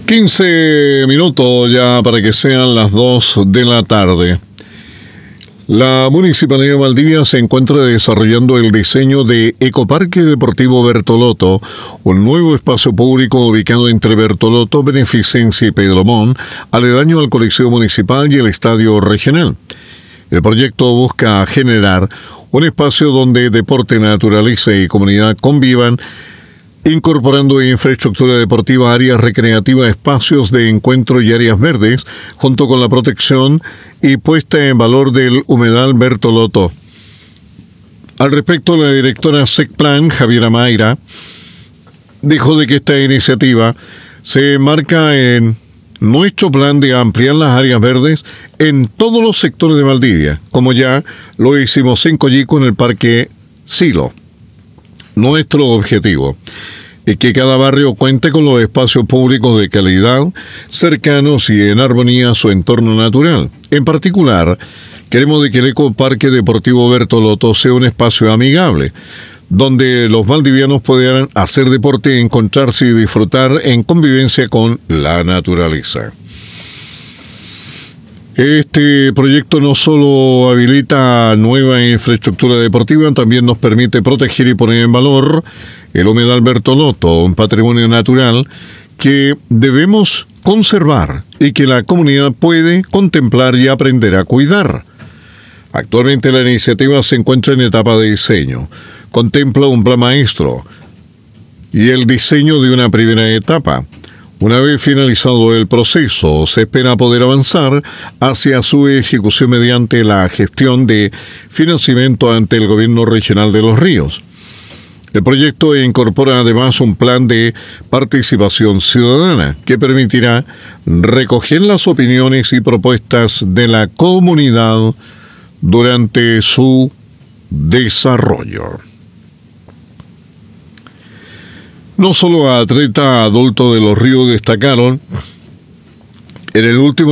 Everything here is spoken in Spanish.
15 minutos ya para que sean las 2 de la tarde. La Municipalidad de Valdivia se encuentra desarrollando el diseño de Ecoparque Deportivo Bertolotto, un nuevo espacio público ubicado entre Bertolotto, Beneficencia y Pedro Montt, aledaño al Coliseo Municipal y el Estadio Regional. El proyecto busca generar un espacio donde deporte, naturaleza y comunidad convivan, incorporando infraestructura deportiva, áreas recreativas, espacios de encuentro y áreas verdes, junto con la protección y puesta en valor del humedal Bertolotto. Al respecto, la directora SECPLAN, Javiera Mayra, dijo de que esta iniciativa se enmarca en nuestro plan de ampliar las áreas verdes en todos los sectores de Valdivia, como ya lo hicimos en Coyico en el Parque Silo. Nuestro objetivo es que cada barrio cuente con los espacios públicos de calidad, cercanos y en armonía a su entorno natural. En particular, queremos de que el Ecoparque Deportivo Bertolotto sea un espacio amigable, donde los valdivianos puedan hacer deporte, encontrarse y disfrutar en convivencia con la naturaleza. Este proyecto no solo habilita nueva infraestructura deportiva, también nos permite proteger y poner en valor el humedal Bertolotto, un patrimonio natural que debemos conservar y que la comunidad puede contemplar y aprender a cuidar. Actualmente la iniciativa se encuentra en etapa de diseño. Contempla un plan maestro y el diseño de una primera etapa. Una vez finalizado el proceso, se espera poder avanzar hacia su ejecución mediante la gestión de financiamiento ante el Gobierno Regional de Los Ríos. El proyecto incorpora además un plan de participación ciudadana que permitirá recoger las opiniones y propuestas de la comunidad durante su desarrollo. No solo atletas adultos de Los Ríos destacaron en el último